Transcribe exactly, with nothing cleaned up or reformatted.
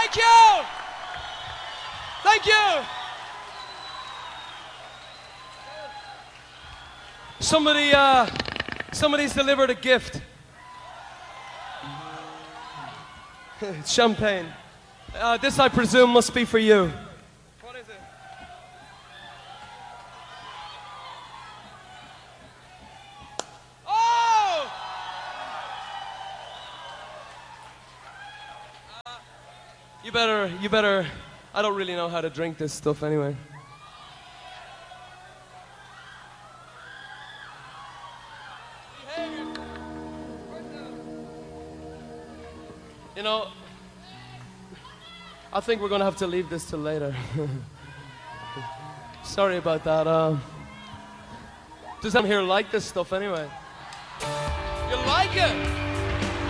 Thank you! Thank you! Somebody, uh, somebody's delivered a gift. It's champagne. Uh, this, I presume, must be for you. What is it? Oh! Uh, you better, you better, I don't really know how to drink this stuff anyway. You know, I think we're gonna have to leave this till later. Sorry about that. Uh, does anyone here like this stuff anyway? You like it?